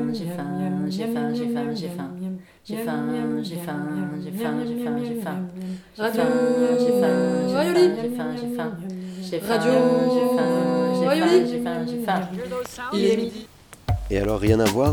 j'ai faim, j'ai faim, j'ai faim, j'ai faim. J'ai faim, j'ai faim, j'ai faim, j'ai faim, j'ai faim. Radio J'ai faim, j'ai Rayoli. faim, j'ai faim, j'ai faim. J'ai faim, Radio j'ai faim, j'ai Rayoli. faim, j'ai faim, j'ai faim. Il est midi. Et alors, rien à voir?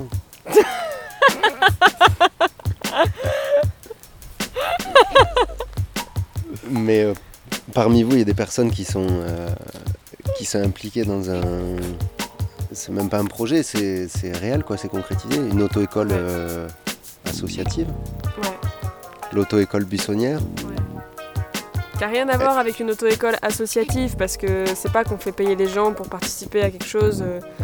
Mais parmi vous, il y a des personnes qui sont impliquées dans un... C'est même pas un projet, c'est réel, quoi, c'est concrétisé. Une auto-école associative. Ouais. L'auto-école buissonnière. Qui n'a rien à voir avec une auto-école associative, parce que c'est pas qu'on fait payer les gens pour participer à quelque chose.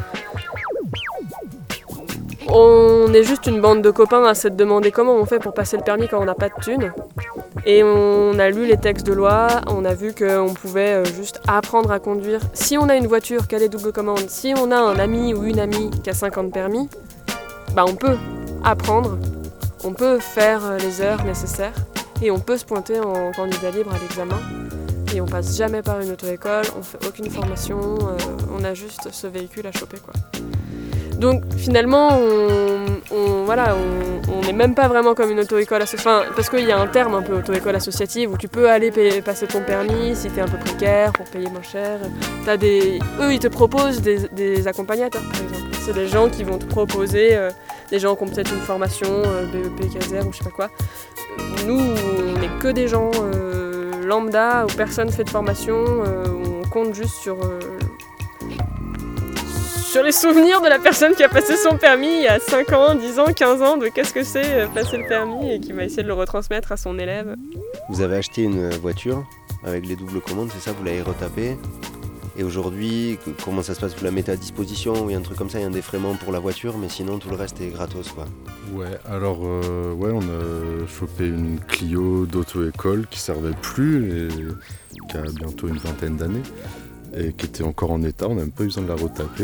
On est juste une bande de copains à se demander comment on fait pour passer le permis quand on n'a pas de thunes. Et on a lu les textes de loi, on a vu qu'on pouvait juste apprendre à conduire. Si on a une voiture qui a les doubles commandes, si on a un ami ou une amie qui a 50 permis, bah on peut apprendre, on peut faire les heures nécessaires et on peut se pointer en candidat libre à l'examen. Et on passe jamais par une auto-école, on fait aucune formation, on a juste ce véhicule à choper, quoi. Donc finalement, on n'est même pas vraiment comme une auto-école associative, parce qu'il y a un terme un peu auto-école associative où tu peux aller passer ton permis si t'es un peu précaire pour payer moins cher. Eux, ils te proposent des accompagnateurs, par exemple. C'est des gens qui vont te proposer, des gens qui ont peut-être une formation, BEP, CASER ou je sais pas quoi. Nous, on n'est que des gens lambda où personne fait de formation, où on compte juste sur les souvenirs de la personne qui a passé son permis il y a 5 ans, 10 ans, 15 ans, de qu'est-ce que c'est passer le permis et qui va essayer de le retransmettre à son élève. Vous avez acheté une voiture avec les doubles commandes, c'est ça? Vous l'avez retapée. Et aujourd'hui, comment ça se passe? Vous la mettez à disposition? Il y a un truc comme ça, il y a un défraiement pour la voiture, mais sinon tout le reste est gratos, quoi. Ouais, alors on a chopé une Clio d'auto-école qui servait plus et qui a bientôt une vingtaine d'années et qui était encore en état, on n'a même pas eu besoin de la retaper.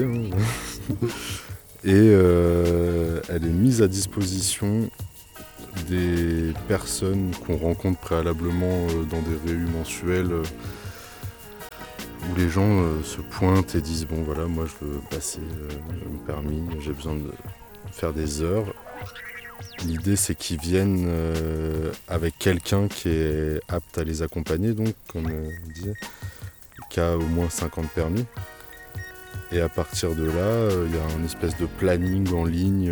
Et elle est mise à disposition des personnes qu'on rencontre préalablement dans des réunions mensuelles où les gens se pointent et disent bon voilà, moi je veux passer mon permis, j'ai besoin de faire des heures. L'idée c'est qu'ils viennent avec quelqu'un qui est apte à les accompagner, donc comme on disait, qui a au moins 50 permis. Et à partir de là, il y a une espèce de planning en ligne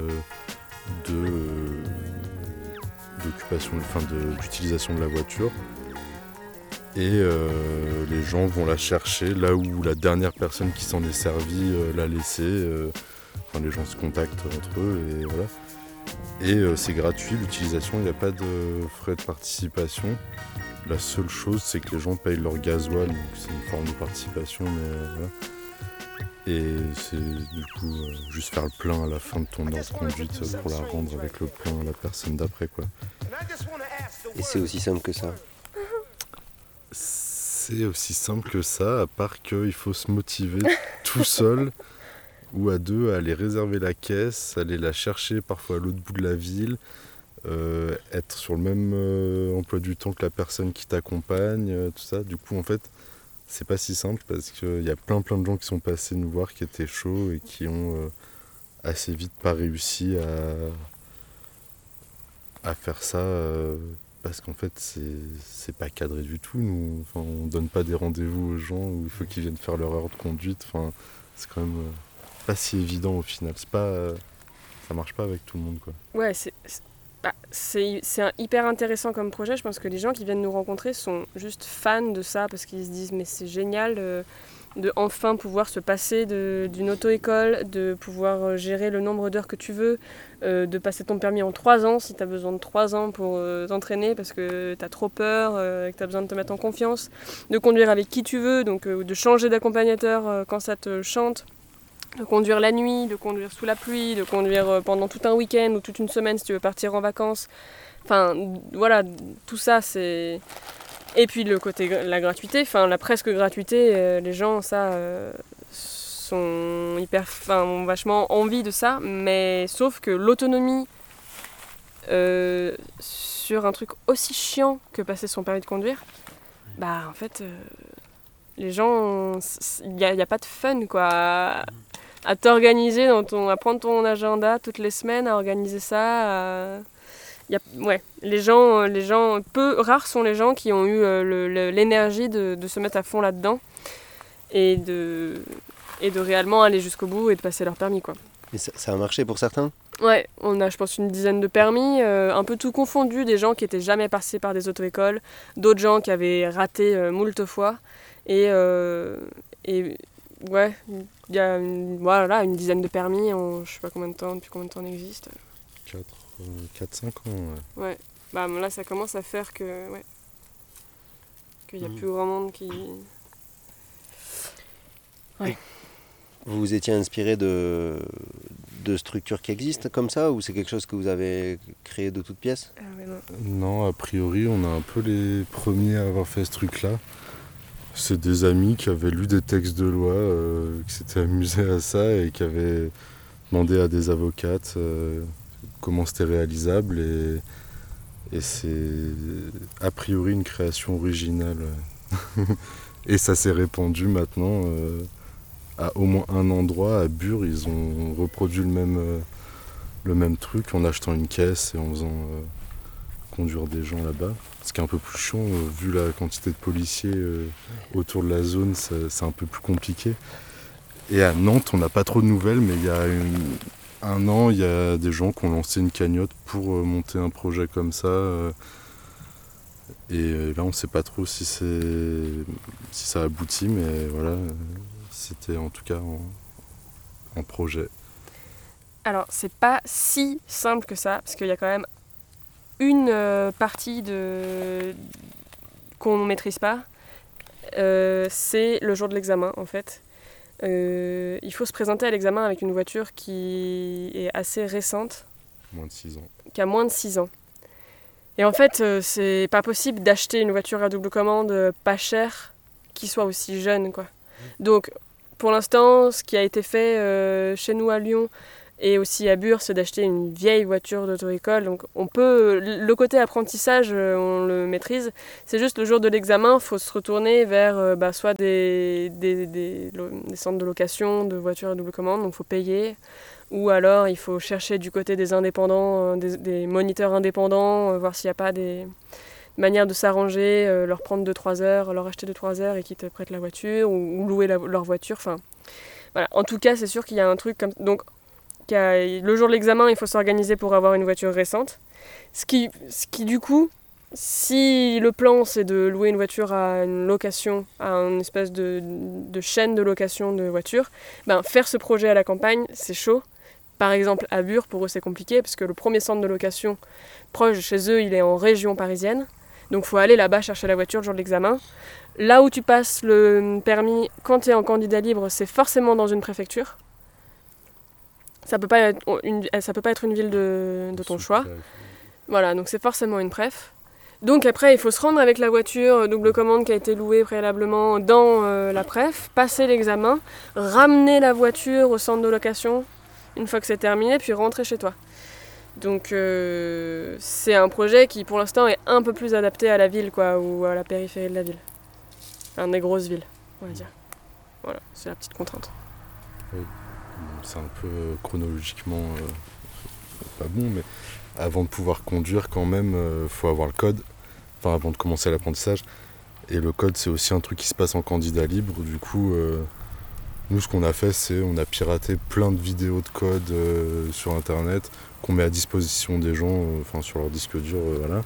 d'utilisation de la voiture. Et les gens vont la chercher là où la dernière personne qui s'en est servie l'a laissée. Les gens se contactent entre eux et voilà. Et c'est gratuit l'utilisation, il n'y a pas de frais de participation. La seule chose, c'est que les gens payent leur gasoil, donc c'est une forme de participation, mais voilà. Et c'est du coup juste faire le plein à la fin de ton heure de conduite pour la rendre avec le plein à la personne d'après, quoi. Et c'est aussi simple que ça? C'est aussi simple que ça, à part qu'il faut se motiver tout seul ou à deux à aller réserver la caisse, aller la chercher parfois à l'autre bout de la ville, être sur le même emploi du temps que la personne qui t'accompagne, tout ça. Du coup, en fait, c'est pas si simple parce qu'il y a plein de gens qui sont passés nous voir, qui étaient chauds et qui ont assez vite pas réussi à faire ça parce qu'en fait, c'est pas cadré du tout. Nous, on donne pas des rendez-vous aux gens où il faut qu'ils viennent faire leur heure de conduite. C'est quand même pas si évident au final. Ça marche pas avec tout le monde, quoi. Ouais, c'est hyper intéressant comme projet. Je pense que les gens qui viennent nous rencontrer sont juste fans de ça parce qu'ils se disent mais c'est génial de enfin pouvoir se passer d'une auto-école, de pouvoir gérer le nombre d'heures que tu veux, de passer ton permis en 3 ans si tu as besoin de 3 ans pour t'entraîner parce que tu as trop peur, que tu as besoin de te mettre en confiance, de conduire avec qui tu veux, donc de changer d'accompagnateur quand ça te chante. De conduire la nuit, de conduire sous la pluie, de conduire pendant tout un week-end ou toute une semaine si tu veux partir en vacances. Enfin, voilà, tout ça, c'est... Et puis le côté, la gratuité, la presque gratuité, les gens, sont ont vachement envie de ça, mais sauf que l'autonomie sur un truc aussi chiant que passer son permis de conduire, en fait, les gens, il n'y a pas de fun, quoi. à t'organiser, à prendre ton agenda toutes les semaines, à organiser ça. Les gens, rares sont les gens qui ont eu l'énergie de se mettre à fond là-dedans et de réellement aller jusqu'au bout et de passer leur permis, quoi. Et ça a marché pour certains ? Ouais, on a je pense une dizaine de permis, un peu tout confondu, des gens qui étaient jamais passés par des auto-écoles, d'autres gens qui avaient raté moult fois, et ouais, il y a une dizaine de permis en je sais pas combien de temps, depuis combien de temps on existe. 4-5 ans, ouais. Ouais, bah là ça commence à faire qu'il y a plus grand monde qui... Ouais. Vous vous étiez inspiré de structures qui existent comme ça, ou c'est quelque chose que vous avez créé de toutes pièces ? Non, a priori, on a un peu les premiers à avoir fait ce truc-là. C'est des amis qui avaient lu des textes de loi, qui s'étaient amusés à ça et qui avaient demandé à des avocates comment c'était réalisable. Et c'est a priori une création originale. Et ça s'est répandu maintenant. À au moins un endroit, à Bure, ils ont reproduit le même truc en achetant une caisse et en faisant conduire des gens là-bas. Ce qui est un peu plus chiant, vu la quantité de policiers autour de la zone, c'est un peu plus compliqué. Et à Nantes, on n'a pas trop de nouvelles, mais il y a un an, il y a des gens qui ont lancé une cagnotte pour monter un projet comme ça. Et là, on ne sait pas trop si ça aboutit, mais voilà, c'était en tout cas en projet. Alors, c'est pas si simple que ça, parce qu'il y a quand même une partie qu'on ne maîtrise pas, c'est le jour de l'examen, en fait. Il faut se présenter à l'examen avec une voiture qui est assez récente. Moins de 6 ans. Qui a moins de 6 ans. Et en fait, c'est pas possible d'acheter une voiture à double commande pas chère qui soit aussi jeune, quoi. Donc, pour l'instant, ce qui a été fait chez nous à Lyon et aussi à Bure, c'est d'acheter une vieille voiture d'auto-école. Donc, le côté apprentissage, on le maîtrise. C'est juste le jour de l'examen, il faut se retourner vers soit des centres de location de voitures à double commande, donc il faut payer. Ou alors, il faut chercher du côté des indépendants, des moniteurs indépendants, voir s'il n'y a pas des manières de s'arranger, leur prendre 2-3 heures, leur acheter 2-3 heures et qu'ils te prêtent la voiture, ou louer leur voiture. Enfin, voilà. En tout cas, c'est sûr qu'il y a un truc comme... Donc, le jour de l'examen, il faut s'organiser pour avoir une voiture récente. Ce qui du coup, si le plan, c'est de louer une voiture à une location, à une espèce de chaîne de location de voitures, faire ce projet à la campagne, c'est chaud. Par exemple, à Bure, pour eux, c'est compliqué, parce que le premier centre de location proche de chez eux, il est en région parisienne. Donc, il faut aller là-bas chercher la voiture le jour de l'examen. Là où tu passes le permis, quand tu es en candidat libre, c'est forcément dans une préfecture. Ça peut pas être une ville de ton choix. Voilà, donc c'est forcément une préf. Donc après, il faut se rendre avec la voiture double commande qui a été louée préalablement dans la préf, passer l'examen, ramener la voiture au centre de location une fois que c'est terminé, puis rentrer chez toi. Donc c'est un projet qui pour l'instant est un peu plus adapté à la ville, quoi, ou à la périphérie de la ville. Enfin, des grosses villes, on va dire. Voilà, c'est la petite contrainte. Oui, c'est un peu chronologiquement pas bon, mais avant de pouvoir conduire quand même, faut avoir le code, enfin avant de commencer l'apprentissage. Et le code, c'est aussi un truc qui se passe en candidat libre, du coup... Nous, ce qu'on a fait, c'est on a piraté plein de vidéos de code sur Internet qu'on met à disposition des gens, sur leur disque dur, voilà.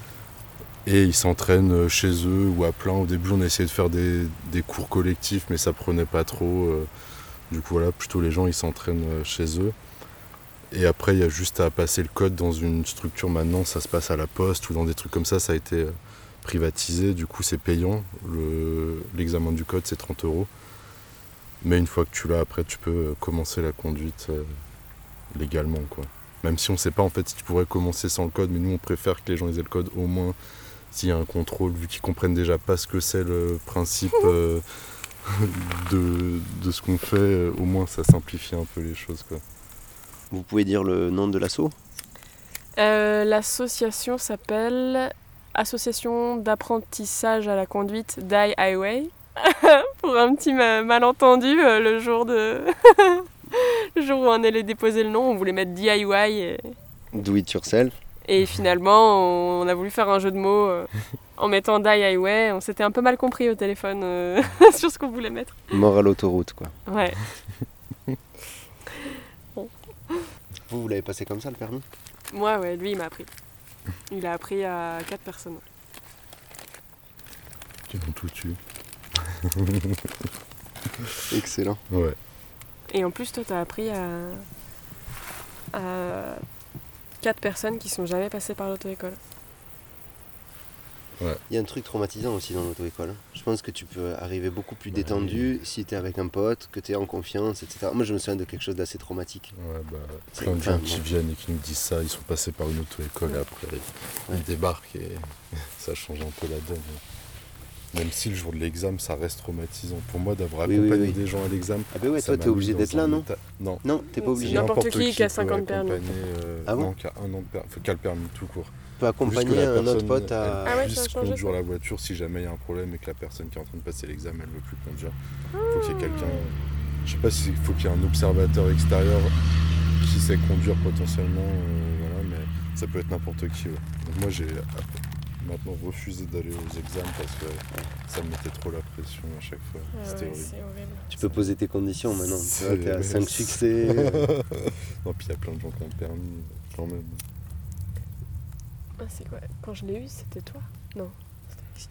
Et ils s'entraînent chez eux ou à plein. Au début, on a essayé de faire des cours collectifs, mais ça prenait pas trop. Du coup, voilà, plutôt les gens, ils s'entraînent chez eux. Et après, il y a juste à passer le code dans une structure. Maintenant, ça se passe à la poste ou dans des trucs comme ça. Ça a été privatisé. Du coup, c'est payant. L'examen du code, c'est 30 €. Mais une fois que tu l'as, après, tu peux commencer la conduite légalement, quoi. Même si on ne sait pas en fait si tu pourrais commencer sans le code, mais nous on préfère que les gens aient le code au moins s'il y a un contrôle, vu qu'ils comprennent déjà pas ce que c'est le principe de ce qu'on fait, au moins ça simplifie un peu les choses, quoi. Vous pouvez dire le nom de l'asso ? L'association s'appelle Association d'apprentissage à la conduite Die Highway. Pour un petit malentendu le jour de Le jour où on allait déposer le nom, on voulait mettre DIY. Do it yourself. Et finalement, on a voulu faire un jeu de mots en mettant DIY. On s'était un peu mal compris au téléphone sur ce qu'on voulait mettre. Mort à l'autoroute, quoi. Ouais. Vous l'avez passé comme ça, le permis? Moi, ouais, lui, il m'a appris. Il a appris à 4 personnes. Qui ont tout tué. Excellent. Ouais. Et en plus, toi, t'as appris à 4 personnes qui sont jamais passées par l'auto-école. Il y a un truc traumatisant aussi dans l'auto-école. Je pense que tu peux arriver beaucoup plus détendu si tu es avec un pote, que tu es en confiance, etc. Moi, je me souviens de quelque chose d'assez traumatique. Ouais, bah, C'est plein de gens enfin, qui bon. viennent et qui nous disent ça, ils sont passés par une auto-école et après ils débarquent et ça change un peu la donne. Même si le jour de l'examen, ça reste traumatisant. Pour moi, d'avoir Oui, accompagné oui. des gens à l'examen. Ah ben ouais, ça toi, m'a t'es obligé mis d'être dans là, un non? état- Non. Non, t'es pas obligé. N'importe qui qui a 50 peut permis. accompagner, Ah bon non, qui a un an de permis, qui a le permis tout court. Tu peux Juste que accompagner la un autre personne, pote à... Ah ouais, elle ça a puisse changé, conduire ça. la voiture si jamais il y a un problème et que la personne qui est en train de passer l'examen, elle ne veut plus conduire. Faut qu'il y ait quelqu'un... Je sais pas s'il faut qu'il y ait un observateur extérieur qui sait conduire potentiellement, voilà, mais ça peut être n'importe qui. Ouais. Donc moi, j'ai maintenant refusé d'aller aux examens parce que ça me mettait trop la pression à chaque fois. C'était horrible. C'est horrible. Tu peux poser tes conditions maintenant. Tu vois, t'es à C'est- 5 succès. Non, puis il y a plein de gens qui ont le permis quand même. Ah, c'est quoi? Quand je l'ai eu, c'était toi? Non, c'était Maxime.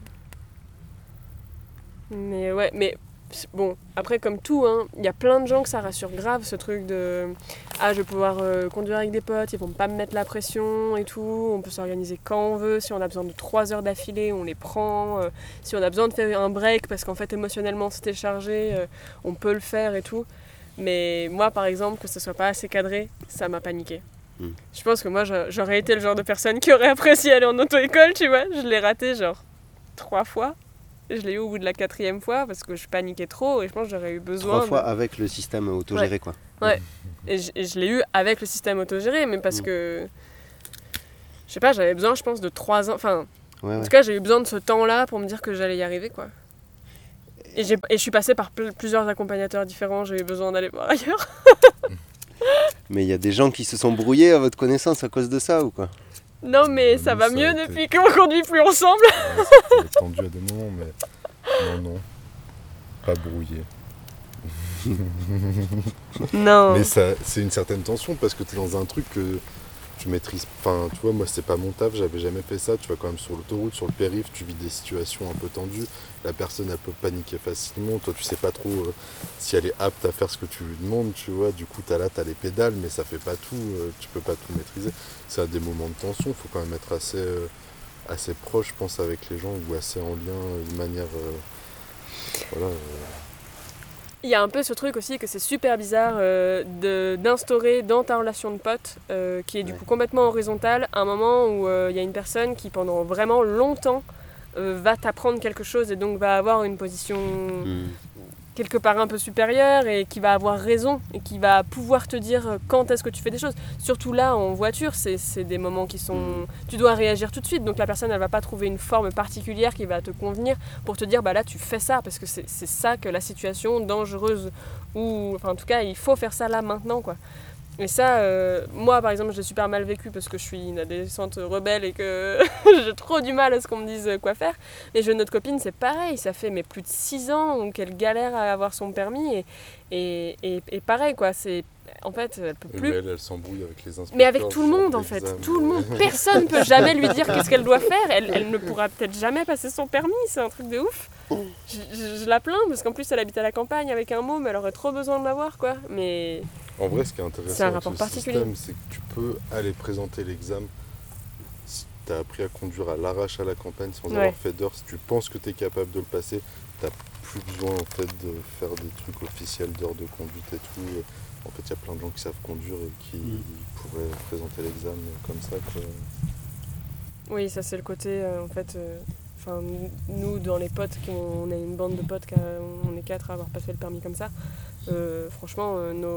Mais ouais, mais bon, après comme tout, hein, il y a plein de gens que ça rassure grave ce truc de ah, je vais pouvoir conduire avec des potes, ils vont pas me mettre la pression et tout, on peut s'organiser quand on veut, si on a besoin de 3 heures d'affilée, on les prend, si on a besoin de faire un break parce qu'en fait émotionnellement c'était chargé, on peut le faire et tout. Mais moi par exemple, que ce soit pas assez cadré, ça m'a paniqué. Je pense que moi j'aurais été le genre de personne qui aurait apprécié aller en auto-école, tu vois. Je l'ai raté genre 3 fois. Je l'ai eu au bout de la 4e fois parce que je paniquais trop et je pense que j'aurais eu besoin. 3 fois avec le système autogéré, quoi. Ouais. Et je l'ai eu avec le système autogéré, mais parce que. Je sais pas, j'avais besoin, je pense, de 3 ans. Enfin, Ouais, en ouais. tout cas, j'ai eu besoin de ce temps-là pour me dire que j'allais y arriver, quoi. Et je suis passée par plusieurs accompagnateurs différents, j'ai eu besoin d'aller voir ailleurs. Mais il y a des gens qui se sont brouillés à votre connaissance à cause de ça, ou quoi? Non, mais Nous, ça va ça a mieux été- depuis qu'on conduit plus ensemble. Ouais, ça peut être tendu à des moments, mais non, pas brouillé. Non. Mais ça, c'est une certaine tension parce que tu es dans un truc que tu maîtrises. Enfin, tu vois, moi, c'est pas mon taf, j'avais jamais fait ça. Tu vas quand même sur l'autoroute, sur le périph', tu vis des situations un peu tendues. La personne, elle peut paniquer facilement. Toi, tu sais pas trop si elle est apte à faire ce que tu lui demandes, tu vois. Du coup, t'as les pédales, mais ça fait pas tout. Tu peux pas tout maîtriser. C'est à des moments de tension. Faut quand même être assez proche, je pense, avec les gens ou assez en lien de manière. Voilà. Il y a un peu ce truc aussi que c'est super bizarre d'instaurer dans ta relation de pote, qui est du coup complètement horizontale, un moment où il y a une personne qui pendant vraiment longtemps va t'apprendre quelque chose et donc va avoir une position quelque part un peu supérieure et qui va avoir raison et qui va pouvoir te dire quand est-ce que tu fais des choses. Surtout là en voiture, c'est des moments qui sont... Tu dois réagir tout de suite, donc la personne elle va pas trouver une forme particulière qui va te convenir pour te dire bah là tu fais ça parce que c'est ça que la situation dangereuse ou enfin en tout cas il faut faire ça là maintenant quoi. Et ça, moi par exemple, j'ai super mal vécu parce que je suis une adolescente rebelle et que j'ai trop du mal à ce qu'on me dise quoi faire. Et j'ai une autre copine, c'est pareil, ça fait mais plus de 6 ans qu'elle galère à avoir son permis et pareil quoi, c'est... En fait, elle peut plus. Mais elle s'embrouille avec les inspecteurs. Mais avec tout le monde en fait, tout le monde. Personne ne peut jamais lui dire qu'est-ce qu'elle doit faire. Elle ne pourra peut-être jamais passer son permis, c'est un truc de ouf. Je la plains parce qu'en plus elle habite à la campagne avec un môme, elle aurait trop besoin de l'avoir quoi. Mais En vrai, ce qui est intéressant C'est un avec rapport ce particulier. système, c'est que tu peux aller présenter l'examen si tu as appris à conduire à l'arrache à la campagne sans avoir fait d'heures. Si tu penses que tu es capable de le passer, tu n'as plus besoin en fait, de faire des trucs officiels d'heures de conduite et tout. En fait, il y a plein de gens qui savent conduire et qui pourraient présenter l'examen comme ça. Quoi. oui, ça c'est le côté en fait. Enfin, nous dans les potes, on a une bande de potes, on est 4 à avoir passé le permis comme ça. Franchement,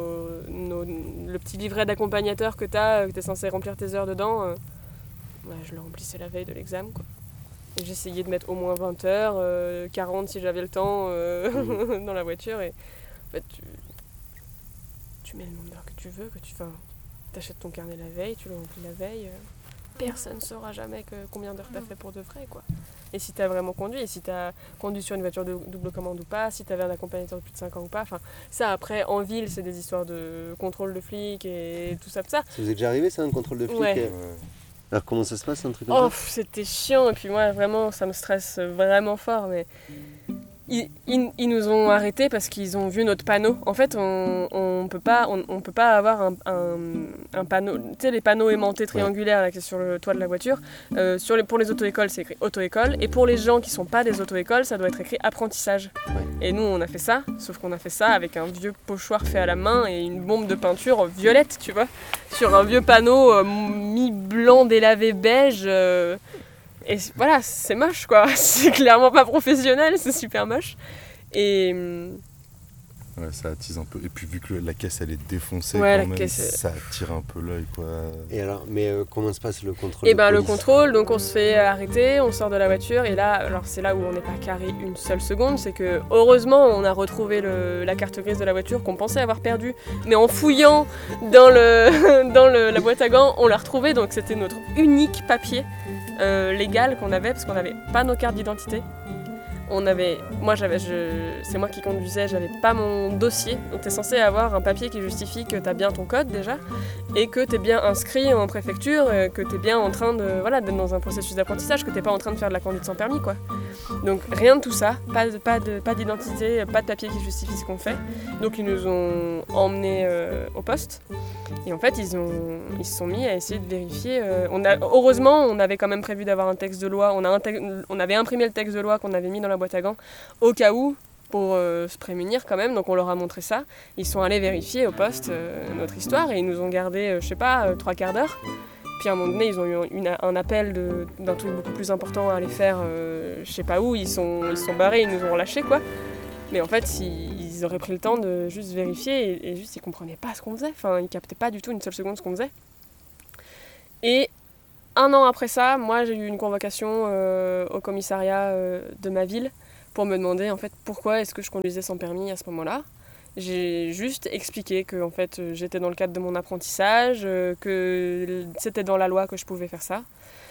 le petit livret d'accompagnateur que t'es censé remplir tes heures dedans, je le remplissais la veille de l'examen quoi. Et j'essayais de mettre au moins 20 heures, 40 si j'avais le temps dans la voiture et en fait tu tu mets le nombre d'heures que tu veux, t'achètes ton carnet la veille, tu le remplis la veille. Personne ne saura jamais combien d'heures t'as fait pour de vrai, quoi. Et si t'as vraiment conduit, et si t'as conduit sur une voiture de double commande ou pas, si t'avais un accompagnateur de plus de 5 ans ou pas. Enfin, ça, après, en ville, c'est des histoires de contrôle de flics et tout ça. Ça vous est déjà arrivé, ça, un contrôle de flic? Ouais. Alors, comment ça se passe, un truc comme ça? C'était chiant, et puis moi, vraiment, ça me stresse vraiment fort, mais... Ils nous ont arrêtés parce qu'ils ont vu notre panneau. En fait, on peut pas avoir un panneau, tu sais, les panneaux aimantés triangulaires là, qui est sur le toit de la voiture. Pour les auto-écoles, c'est écrit auto-école, et pour les gens qui sont pas des auto-écoles, ça doit être écrit apprentissage. Et nous, on a fait ça, sauf qu'on a fait ça avec un vieux pochoir fait à la main et une bombe de peinture violette, tu vois, sur un vieux panneau mi-blanc délavé beige. Et voilà, c'est moche, quoi. C'est clairement pas professionnel, c'est super moche. Et... Ouais, ça attise un peu. Et puis vu que la caisse elle est défoncée, ouais, quand même, ça attire un peu l'œil, quoi. Et alors, mais comment se passe le contrôle? Et ben le contrôle, donc on se fait arrêter, on sort de la voiture, et là, alors c'est là où on n'est pas carré une seule seconde, c'est que heureusement on a retrouvé la carte grise de la voiture qu'on pensait avoir perdue, mais en fouillant dans la boîte à gants, on l'a retrouvée, donc c'était notre unique papier légal qu'on avait, parce qu'on n'avait pas nos cartes d'identité. C'est moi qui conduisais, j'avais pas mon dossier, donc t'es censé avoir un papier qui justifie que t'as bien ton code déjà, et que t'es bien inscrit en préfecture, que t'es bien en train d'être dans un processus d'apprentissage, que t'es pas en train de faire de la conduite sans permis, quoi. Donc rien de tout ça, pas d'identité, pas de papier qui justifie ce qu'on fait. Donc ils nous ont emmenés au poste, et en fait ils se sont mis à essayer de vérifier. Heureusement, on avait quand même prévu d'avoir un texte de loi, on avait imprimé le texte de loi qu'on avait mis dans la boîte à gants, au cas où, pour se prémunir quand même, donc on leur a montré ça. Ils sont allés vérifier au poste notre histoire, et ils nous ont gardé, 3 quarts d'heure. Puis à un moment donné, ils ont eu un appel d'un truc beaucoup plus important à aller faire, je sais pas où, ils sont barrés, ils nous ont relâchés, quoi. Mais en fait, ils auraient pris le temps de juste vérifier, et juste ils comprenaient pas ce qu'on faisait, enfin ils captaient pas du tout une seule seconde ce qu'on faisait. Et 1 an après ça, moi j'ai eu une convocation au commissariat de ma ville pour me demander en fait pourquoi est-ce que je conduisais sans permis à ce moment-là. J'ai juste expliqué que en fait, j'étais dans le cadre de mon apprentissage, que c'était dans la loi que je pouvais faire ça.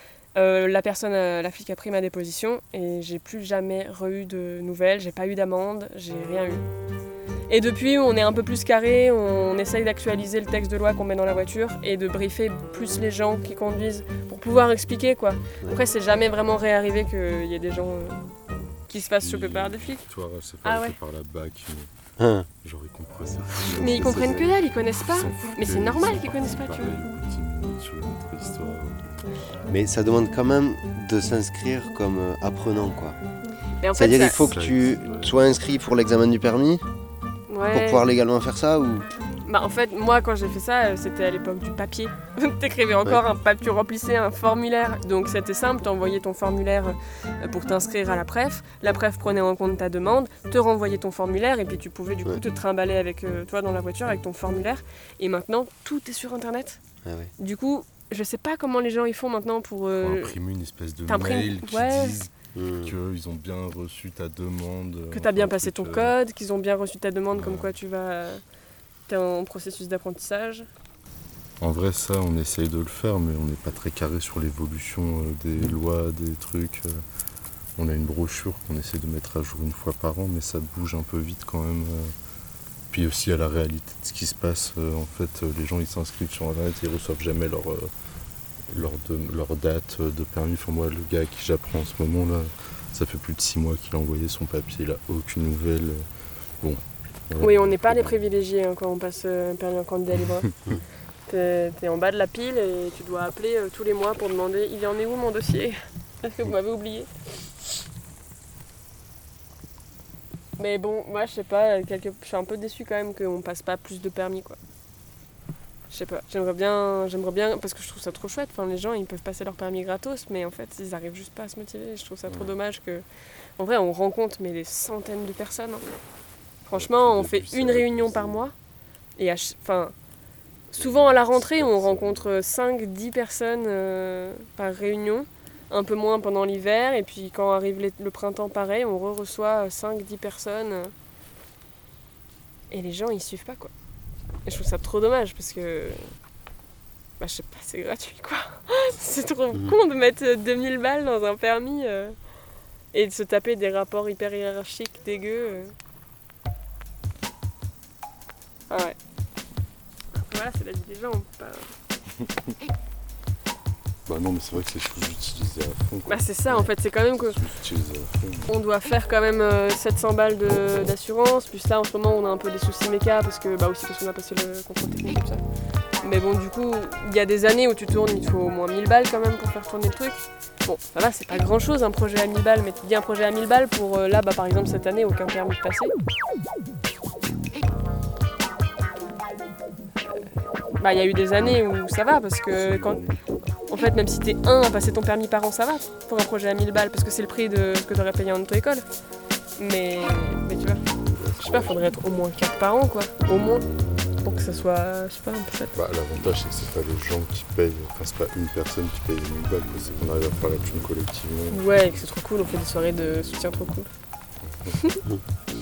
La flic a pris ma déposition et j'ai plus jamais eu de nouvelles, j'ai pas eu d'amende, j'ai rien eu. Et depuis, on est un peu plus carré, on essaye d'actualiser le texte de loi qu'on met dans la voiture et de briefer plus les gens qui conduisent pour pouvoir expliquer, quoi. Après, c'est jamais vraiment réarrivé qu'il y ait des gens qui se fassent choper par des flics. L'histoire, elle s'est fait Ah ouais. par la BAC. J'aurais compris ça. Mais ils comprennent que dalle, ils connaissent pas. Mais c'est normal qu'ils connaissent pas, tu vois. 10 minutes sur notre histoire. Mais ça demande quand même de s'inscrire comme apprenant, quoi. Mais en fait, C'est-à-dire qu'il faut que ça tu existe, sois inscrit pour l'examen du permis pour pouvoir légalement faire ça, ou... Bah en fait, moi quand j'ai fait ça, c'était à l'époque du papier. T'écrivais encore tu remplissais un formulaire. Donc c'était simple, t'envoyais ton formulaire pour t'inscrire à la préf prenait en compte ta demande, te renvoyait ton formulaire, et puis tu pouvais du coup te trimballer avec toi dans la voiture avec ton formulaire. Et maintenant, tout est sur internet. Ah ouais. Du coup, je sais pas comment les gens ils font maintenant pour... imprimer une espèce de mail qui disent qu'ils ont bien reçu ta demande. Que t'as bien passé ton code, qu'ils ont bien reçu ta demande, comme quoi t'es en processus d'apprentissage. En vrai, ça, on essaye de le faire, mais on n'est pas très carré sur l'évolution des lois, des trucs. On a une brochure qu'on essaie de mettre à jour 1 fois par an, mais ça bouge un peu vite quand même. Puis aussi à la réalité de ce qui se passe. En fait, les gens ils s'inscrivent sur internet, ils reçoivent jamais leur date de permis. Enfin, moi, le gars à qui j'apprends en ce moment là, ça fait plus de 6 mois qu'il a envoyé son papier, il a aucune nouvelle. Bon. Voilà. Oui, on n'est pas les privilégiés quand on passe un permis en candidat libre. T'es en bas de la pile et tu dois appeler tous les mois pour demander il en est où mon dossier? Est-ce que vous m'avez oublié? Mais bon, moi je sais pas, je suis un peu déçue quand même qu'on passe pas plus de permis, quoi. Je sais pas, j'aimerais bien, parce que je trouve ça trop chouette. Enfin, les gens ils peuvent passer leur permis gratos, mais en fait ils arrivent juste pas à se motiver. Je trouve ça trop dommage que. En vrai, on rencontre des centaines de personnes. Hein. Franchement, on fait une réunion par mois. Et souvent à la rentrée, on rencontre 5-10 personnes par réunion. Un peu moins pendant l'hiver. Et puis quand arrive le printemps, pareil, on reçoit 5-10 personnes. Et les gens, ils suivent pas, quoi. Et je trouve ça trop dommage parce que, bah, je sais pas, c'est gratuit quoi. C'est trop con de mettre 2000 balles dans un permis et de se taper des rapports hyper hiérarchiques, dégueux. Ah ouais. Voilà, c'est la vie des gens. Bah non, mais c'est vrai que c'est sous-utilisé à fond. Quoi. Bah c'est ça en fait, c'est quand même que Sous-utilisé à fond. on doit faire quand même 700 balles d'assurance, puis là en ce moment on a un peu des soucis méca parce que bah aussi parce qu'on a passé le contrôle technique comme ça. Mais bon du coup, il y a des années où tu tournes, il te faut au moins 1000 balles quand même pour faire tourner le truc. Bon, ça va, c'est pas grand chose un projet à 1000 balles, mais tu dis un projet à 1000 balles pour là bah par exemple cette année aucun permis de passer. Bah il y a eu des années où ça va parce que quand en fait même si t'es un à passer ton permis par an ça va pour un projet à 1000 balles parce que c'est le prix de ce que t'aurais payé en auto-école. Mais tu vois, je sais pas, faudrait être au moins 4 par an quoi, au moins, pour que ça soit, je sais pas, un peu ça. Bah l'avantage c'est que c'est pas les gens qui payent, enfin c'est pas une personne qui paye les 1000 balles, quoi. C'est qu'on arrive à faire la thune collectivement. Ouais, et que c'est trop cool, on fait des soirées de soutien trop cool.